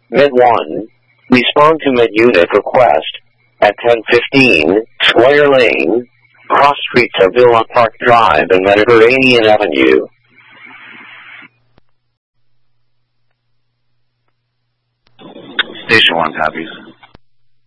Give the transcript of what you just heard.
Mid 1, respond to mid-unit request at 10:15, Square Lane, cross streets of Villa Park Drive and Mediterranean Avenue. Station 1 copies.